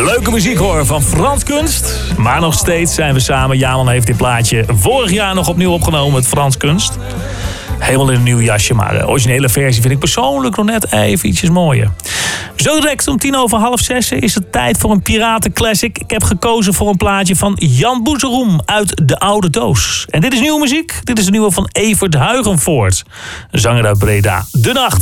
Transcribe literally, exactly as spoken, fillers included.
Leuke muziek hoor van Frans Kunst. Maar nog steeds zijn we samen. Jaman heeft dit plaatje vorig jaar nog opnieuw opgenomen met Frans Kunst. Helemaal in een nieuw jasje, maar de originele versie vind ik persoonlijk nog net even ietsjes mooier. Zo direct om tien over half zes is het tijd voor een piratenclassic. Ik heb gekozen voor een plaatje van Jan Boezeroem uit De Oude Doos. En dit is nieuwe muziek. Dit is de nieuwe van Evert Huigenvoort, zanger uit Breda. De Nacht.